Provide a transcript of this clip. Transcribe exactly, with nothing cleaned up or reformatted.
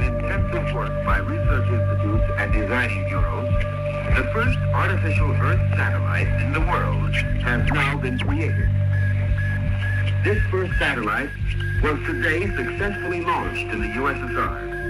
intensive work by research institutes and designing bureaus, the first artificial Earth satellite in the world has now been created. This first satellite was today successfully launched in the U S S R.